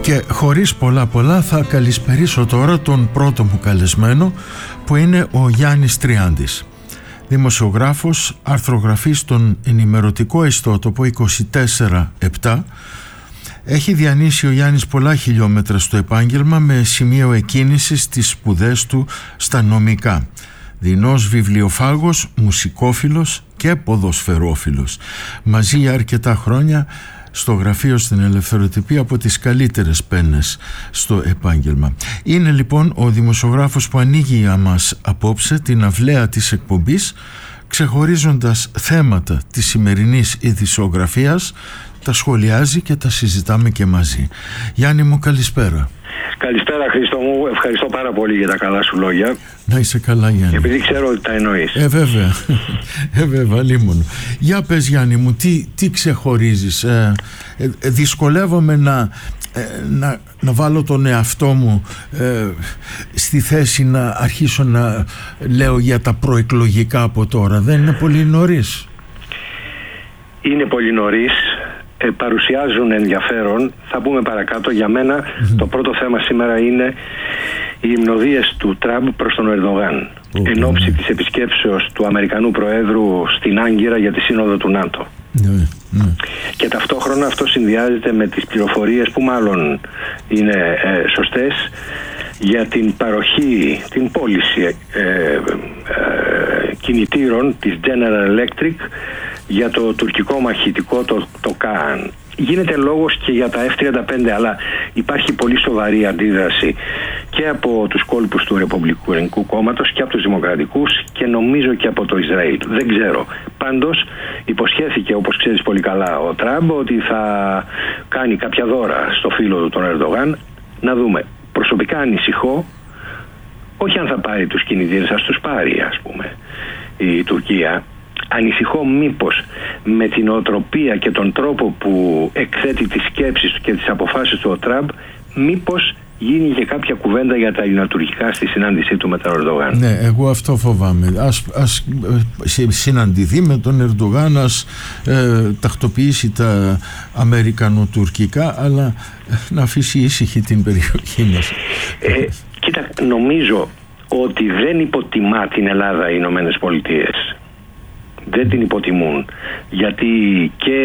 Και χωρίς πολλά θα καλησπερίσω τώρα τον πρώτο μου καλεσμένο, που είναι ο Γιάννης Τριάντης, δημοσιογράφος, αρθρογραφής στον ενημερωτικό ιστότοπο 24/7. Έχει διανύσει ο Γιάννης πολλά χιλιόμετρα στο επάγγελμα, με σημείο εκκίνησης στις σπουδές του στα νομικά. Δεινός βιβλιοφάγος, μουσικόφιλος και ποδοσφαιρόφιλος. Μαζί για αρκετά χρόνια στο γραφείο στην Ελευθεροτυπία, από τις καλύτερες πένες στο επάγγελμα. Είναι λοιπόν ο δημοσιογράφος που ανοίγει για μας απόψε την αυλαία της εκπομπής, ξεχωρίζοντας θέματα της σημερινής ειδησιογραφίας, τα σχολιάζει και τα συζητάμε και μαζί. Γιάννη μου, καλησπέρα. Καλησπέρα Χρήστο μου, ευχαριστώ πάρα πολύ για τα καλά σου λόγια. Να είσαι καλά, Γιάννη. Επειδή ξέρω ότι τα εννοείς. Βέβαια, λίμωνο. Για πες, Γιάννη μου, τι ξεχωρίζεις? Δυσκολεύομαι να βάλω τον εαυτό μου στη θέση να αρχίσω να λέω για τα προεκλογικά από τώρα. Δεν είναι πολύ νωρίς? Είναι πολύ νωρίς. Παρουσιάζουν ενδιαφέρον. Θα πούμε παρακάτω. Για μένα το πρώτο θέμα σήμερα είναι οι υμνοδίες του Τραμπ προς τον Ερντογάν εν ώψη της επισκέψεως του Αμερικανού Προέδρου στην Άγκυρα για τη Σύνοδο του ΝΑΤΟ. Και ταυτόχρονα αυτό συνδυάζεται με τις πληροφορίες που μάλλον είναι σωστές για την παροχή, την πώληση κινητήρων της General Electric για το τουρκικό μαχητικό το ΚΑΑΝ. Γίνεται λόγος και για τα F-35, αλλά υπάρχει πολύ σοβαρή αντίδραση και από τους κόλπους του Ρεπουμπλικανικού Κόμματος και από τους Δημοκρατικούς και νομίζω και από το Ισραήλ. Δεν ξέρω. Πάντως υποσχέθηκε, όπως ξέρεις πολύ καλά, ο Τραμπ ότι θα κάνει κάποια δώρα στο φίλο του τον Ερντογάν. Να δούμε. Προσωπικά ανησυχώ, όχι αν θα πάρει τους κινητήρες, ας τους πάρει ας πούμε η Τουρκία. Ανησυχώ μήπως με την οτροπία και τον τρόπο που εκθέτει τις σκέψεις του και τις αποφάσεις του ο Τραμπ, μήπως γίνει και κάποια κουβέντα για τα ελληνοτουρκικά στη συνάντησή του με τον Ερντογάν. Ναι, εγώ αυτό φοβάμαι. Ας συναντηθεί με τον Ερντογάν, ας τακτοποιήσει τα αμερικανοτουρκικά, αλλά να αφήσει ήσυχη την περιοχή μας. Κοίτα, νομίζω ότι δεν υποτιμά την Ελλάδα οι Ηνωμένες Πολιτείες. Δεν την υποτιμούν, γιατί και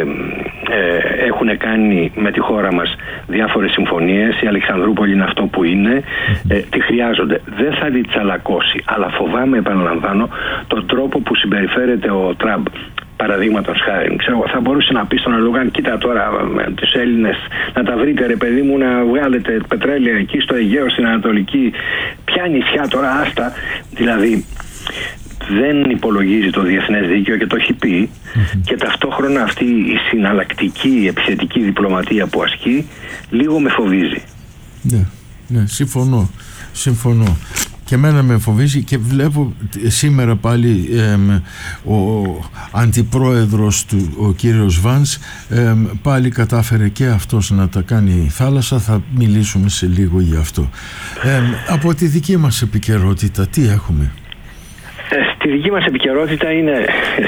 έχουν κάνει με τη χώρα μας διάφορες συμφωνίες. Η Αλεξανδρούπολη είναι αυτό που είναι, τη χρειάζονται. Δεν θα τη τσαλακώσει, αλλά φοβάμαι, επαναλαμβάνω, τον τρόπο που συμπεριφέρεται ο Τραμπ. Παραδείγματος χάρη, ξέρω, θα μπορούσε να πει στον Ερντογάν: κοίτα τώρα με τους Έλληνες, να τα βρείτε ρε παιδί μου, να βγάλετε πετρέλαιο εκεί στο Αιγαίο, στην Ανατολική. Ποια νησιά τώρα, άστα. Δηλαδή δεν υπολογίζει το διεθνές δίκαιο και το έχει πει, και ταυτόχρονα αυτή η συναλλακτική, η επιθετική διπλωματία που ασκεί λίγο με φοβίζει. Ναι, συμφωνώ. Και εμένα με φοβίζει, και βλέπω σήμερα πάλι ο αντιπρόεδρος του, ο κύριος Βάνς, πάλι κατάφερε και αυτός να τα κάνει θάλασσα. Θα μιλήσουμε σε λίγο γι' αυτό. Από τη δική μας επικαιρότητα τι έχουμε? Στη δική μας επικαιρότητα είναι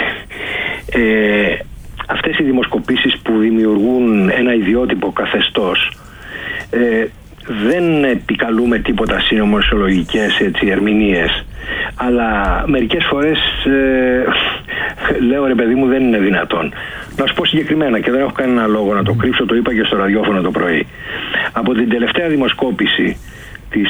αυτές οι δημοσκοπήσεις που δημιουργούν ένα ιδιότυπο καθεστώς. Δεν επικαλούμε τίποτα συνωμοσιολογικές ερμηνείες, αλλά μερικές φορές λέω ρε παιδί μου, δεν είναι δυνατόν. Να σου πω συγκεκριμένα, και δεν έχω κανένα λόγο να το κρύψω, το είπα και στο ραδιόφωνο το πρωί. Από την τελευταία δημοσκόπηση της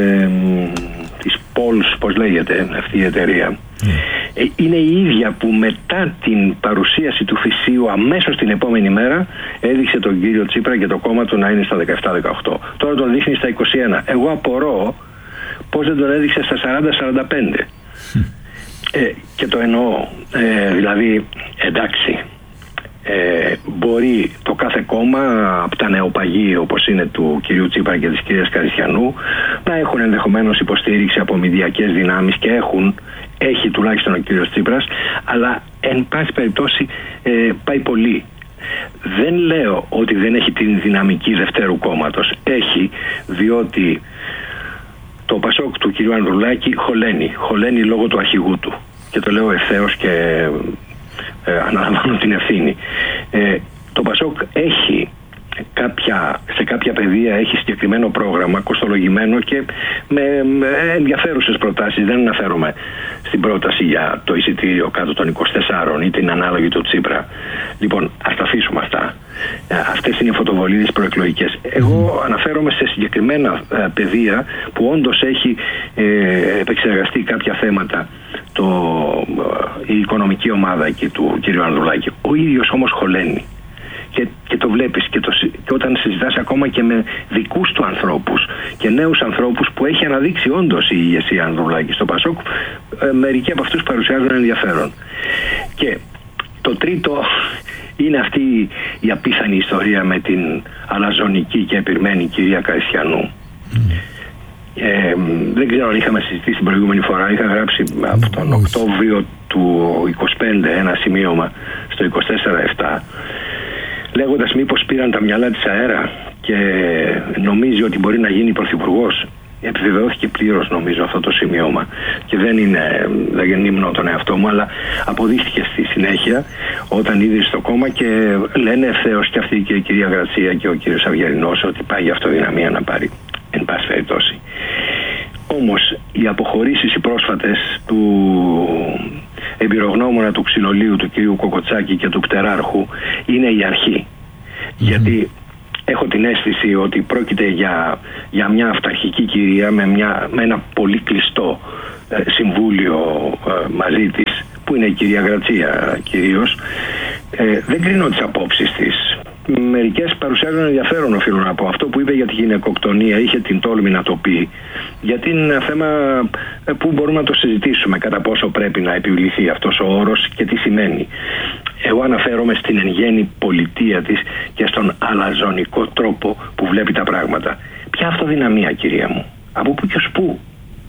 Polls, πώς λέγεται αυτή η εταιρεία, είναι η ίδια που μετά την παρουσίαση του Φυσίου αμέσως την επόμενη μέρα έδειξε τον κύριο Τσίπρα και το κόμμα του να είναι στα 17-18. Τώρα τον δείχνει στα 21. Εγώ απορώ πώς δεν τον έδειξε στα 40-45. Και το εννοώ. Δηλαδή, εντάξει, μπορεί το κάθε κόμμα από τα νεοπαγή, όπως είναι του κυρίου Τσίπρα και της κυρίας Καριστιανού, να έχουν ενδεχομένως υποστήριξη από μηδιακές δυνάμεις, και έχει τουλάχιστον ο κύριος Τσίπρας, αλλά εν πάση περιπτώσει πάει πολύ. Δεν λέω ότι δεν έχει την δυναμική δευτέρου κόμματος. Έχει, διότι το Πασόκ του κυρίου Ανδρουλάκη χωλαίνει λόγω του αρχηγού του, και το λέω ευθέως και αναλαμβάνω την ευθύνη. Το Πασόκ έχει σε κάποια πεδία έχει συγκεκριμένο πρόγραμμα, κοστολογημένο και με ενδιαφέρουσες προτάσεις. Δεν αναφέρομαι στην πρόταση για το εισιτήριο κάτω των 24 ή την ανάλογη του Τσίπρα. Λοιπόν, ας τα αφήσουμε αυτά. Αυτές είναι οι φωτοβολίδες προεκλογικές. Εγώ αναφέρομαι σε συγκεκριμένα πεδία που όντως έχει επεξεργαστεί κάποια θέματα η οικονομική ομάδα εκεί του κ. Ανδρουλάκη. Ο ίδιος όμως χωλαίνει. Και το βλέπεις και όταν συζητάς ακόμα και με δικούς του ανθρώπους και νέους ανθρώπους που έχει αναδείξει όντως η ηγεσία Ανδρουλάκη στο Πασόκ, μερικοί από αυτούς παρουσιάζουν ενδιαφέρον. Και το τρίτο είναι αυτή η απίθανη ιστορία με την αλαζονική και επιρμένη κυρία Καριστιανού. Δεν ξέρω αν είχαμε συζητήσει την προηγούμενη φορά. Είχα γράψει από τον Οκτώβριο του 25 ένα σημείωμα στο 24/7 λέγοντας μήπως πήραν τα μυαλά της αέρα και νομίζει ότι μπορεί να γίνει πρωθυπουργός. Επιβεβαιώθηκε πλήρως νομίζω αυτό το σημείωμα και δεν ήμουν τον εαυτό μου, αλλά αποδείχθηκε στη συνέχεια όταν είδε στο κόμμα και λένε ευθέως και αυτή και η κυρία Γρατσία και ο κύριος Αυγερινός ότι πάει για αυτοδυναμία να πάρει, εν πάση περιπτώσει. Όμως οι αποχωρήσεις οι πρόσφατες του εμπειρογνώμονα του ξυλολίου του κυρίου Κοκοτσάκη και του Πτεράρχου είναι η αρχή. Γιατί έχω την αίσθηση ότι πρόκειται για μια αυταρχική κυρία με ένα πολύ κλειστό συμβούλιο μαζί της, που είναι η κυρία Γρατσία κυρίως. Δεν κρίνω τις απόψεις της. Μερικές παρουσιάζουν ενδιαφέρον, οφείλω να πω. Αυτό που είπε για τη γυναικοκτονία είχε την τόλμη να το πει, γιατί είναι ένα θέμα που μπορούμε να το συζητήσουμε κατά πόσο πρέπει να επιβληθεί αυτός ο όρος και τι σημαίνει. Εγώ αναφέρομαι στην εν γέννη πολιτεία της και στον αλαζονικό τρόπο που βλέπει τα πράγματα. Ποια αυτοδυναμία, κυρία μου? Από πού και ως πού?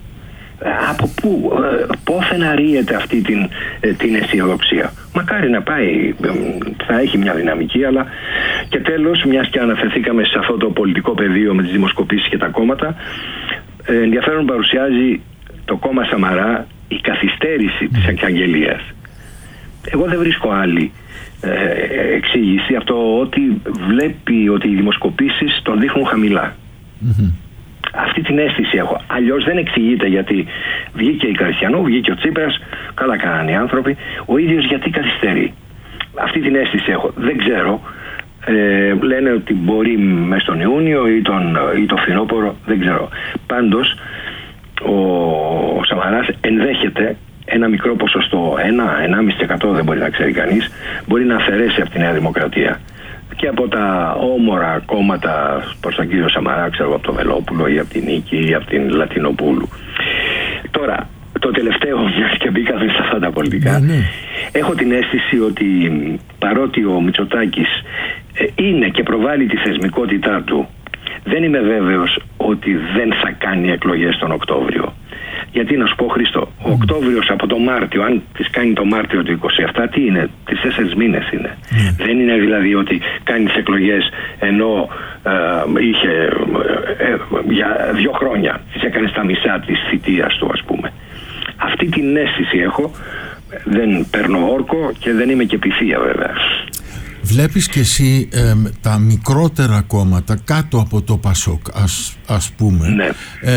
Από πού? Πόθεν αρίεται αυτή την αισιοδοξία? Μακάρι να πάει, θα έχει μια δυναμική, αλλά και τέλος, μιας και αναφερθήκαμε σε αυτό το πολιτικό πεδίο με τις δημοσκοπήσεις και τα κόμματα, ενδιαφέρον παρουσιάζει το κόμμα Σαμαρά η καθυστέρηση της εξαγγελίας. Εγώ δεν βρίσκω άλλη εξήγηση αυτό, ότι βλέπει ότι οι δημοσκοπήσεις τον δείχνουν χαμηλά. Αυτή την αίσθηση έχω. Αλλιώς δεν εξηγείται γιατί βγήκε η Καριστιανού, βγήκε ο Τσίπρας, καλά κάνανε οι άνθρωποι. Ο ίδιος γιατί καθυστερεί? Αυτή την αίσθηση έχω. Δεν ξέρω. Λένε ότι μπορεί μέσα στον Ιούνιο ή το φθινόπωρο, δεν ξέρω. Πάντως ο Σαμαράς ενδέχεται ένα μικρό ποσοστό, 1,5% δεν μπορεί να ξέρει κανείς, μπορεί να αφαιρέσει από τη Νέα Δημοκρατία και από τα όμορα κόμματα προς τον κύριο Σαμαρά, ξέρω, από το Βελόπουλο ή από την Νίκη ή από την Λατινοπούλου. Τώρα, το τελευταίο, μιας και μπήκαμε σε αυτά τα πολιτικά, έχω την αίσθηση ότι παρότι ο Μητσοτάκης είναι και προβάλλει τη θεσμικότητά του, δεν είμαι βέβαιος ότι δεν θα κάνει εκλογές τον Οκτώβριο. Γιατί να σου πω, Χρήστο, ο Οκτώβριος από το Μάρτιο, αν τις κάνει το Μάρτιο του 27, τι είναι? 4 μήνες είναι. Δεν είναι δηλαδή ότι κάνει τις εκλογές ενώ είχε για 2 χρόνια, τις έκανε στα μισά της θητείας του, ας πούμε. Αυτή την αίσθηση έχω. Δεν παίρνω όρκο και δεν είμαι και πυθία, βέβαια. Βλέπεις και εσύ τα μικρότερα κόμματα κάτω από το Πασόκ, ας πούμε, ναι.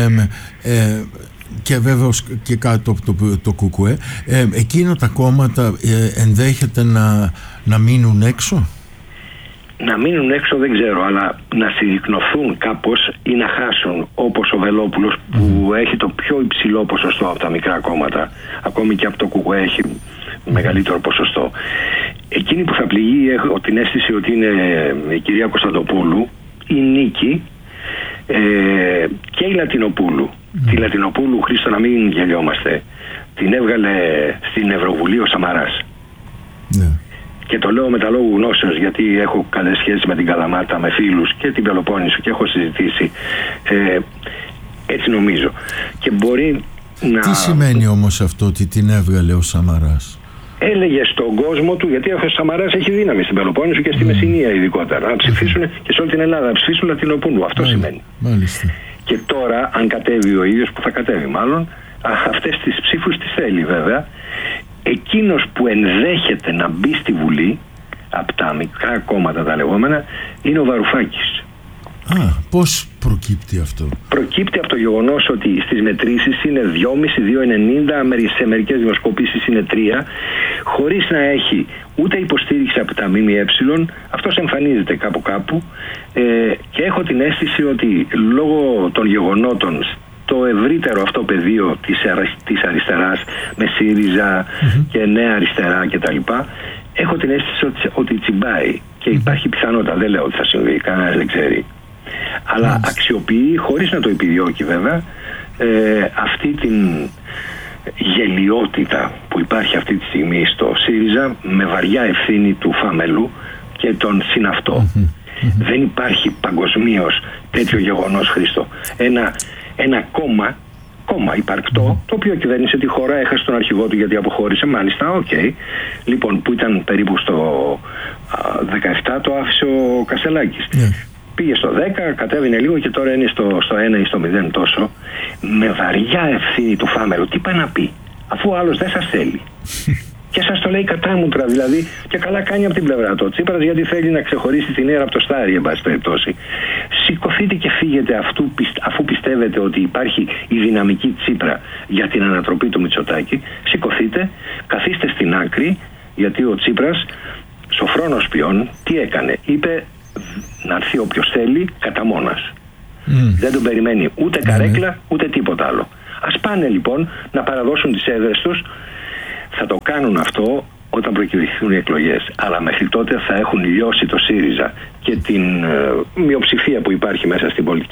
Και βέβαια και κάτω από το ΚΚΕ, εκείνα τα κόμματα ενδέχεται να μείνουν έξω? Να μείνουν έξω δεν ξέρω, αλλά να συρρυκνωθούν κάπως ή να χάσουν, όπως ο Βελόπουλος που έχει το πιο υψηλό ποσοστό από τα μικρά κόμματα, ακόμη και από το ΚΚΕ έχει μεγαλύτερο ποσοστό. Εκείνη που θα πληγεί, έχω την αίσθηση ότι είναι η κυρία Κωνσταντοπούλου, η Νίκη και η Λατινοπούλου. Τη Λατινοπούλου, Χρήστο, να μην γελιόμαστε, την έβγαλε στην Ευρωβουλή ο Σαμαράς. Ναι. Και το λέω με τα λόγου γνώσεως, γιατί έχω καλές σχέσεις με την Καλαμάτα, με φίλους και την Πελοπόννησο και έχω συζητήσει. Έτσι νομίζω. Και μπορεί να... Τι σημαίνει όμως αυτό ότι την έβγαλε ο Σαμαράς? Έλεγε στον κόσμο του, γιατί ο Σαμαράς έχει δύναμη στην Πελοπόννησο και στη Μεσσηνία ειδικότερα, να ψηφίσουν και σε όλη την Ελλάδα, να ψηφίσουν Λατινοπούλου. Αυτό σημαίνει. Μάλιστα. Και τώρα, αν κατέβει ο ίδιος, που θα κατέβει μάλλον, αυτές τις ψήφους τις θέλει βέβαια. Εκείνος που ενδέχεται να μπει στη Βουλή από τα μικρά κόμματα τα λεγόμενα είναι ο Βαρουφάκης. Πώς προκύπτει αυτό? Προκύπτει από το γεγονός ότι στις μετρήσεις είναι 2,5-2,90, σε μερικές δημοσκοπήσεις είναι 3, χωρίς να έχει ούτε υποστήριξη από τα ΜΜΕ. Αυτός εμφανίζεται κάπου και έχω την αίσθηση ότι λόγω των γεγονότων το ευρύτερο αυτό πεδίο της αριστεράς με ΣΥΡΙΖΑ και Νέα Αριστερά κτλ, έχω την αίσθηση ότι τσιμπάει και υπάρχει πιθανότητα, δεν λέω ότι θα συμβεί, κανένας δεν ξέρει, αλλά αξιοποιεί, χωρίς να το επιδιώκει βέβαια, αυτή την γελιότητα που υπάρχει αυτή τη στιγμή στο ΣΥΡΙΖΑ, με βαριά ευθύνη του φαμελού και τον συναυτό. Δεν υπάρχει παγκοσμίως τέτοιο γεγονός, Χρήστο. Ένα κόμμα υπαρκτό, το οποίο κυβέρνησε τη χώρα, έχασε τον αρχηγό του γιατί αποχώρησε, μάλιστα, λοιπόν, που ήταν περίπου στο 17, το άφησε ο Κασελάκης. Πήγε στο 10, κατέβηνε λίγο και τώρα είναι στο 1 ή στο 0 τόσο, με βαριά ευθύνη του φάμελου. Τι πάει να πει, αφού ο άλλος δεν σας θέλει και σας το λέει κατάμουτρα, δηλαδή, και καλά κάνει από την πλευρά του ο Τσίπρας, γιατί θέλει να ξεχωρίσει την αίρα από το στάρι, εν πάση περιπτώσει. Σηκωθείτε και φύγετε αφού πιστεύετε ότι υπάρχει η δυναμική Τσίπρα για την ανατροπή του Μητσοτάκη. Σηκωθείτε, καθίστε στην άκρη, γιατί ο Τσίπρας, σοφρόνος ποιόν, τι έκανε? Είπε να έρθει όποιος θέλει κατά μόνας. Δεν τον περιμένει ούτε καρέκλα ούτε τίποτα άλλο. Ας πάνε λοιπόν να παραδώσουν τις έδρες τους. Θα το κάνουν αυτό όταν προκηρυχθούν οι εκλογές, αλλά μέχρι τότε θα έχουν λιώσει το ΣΥΡΙΖΑ και την μειοψηφία που υπάρχει μέσα στην πολιτική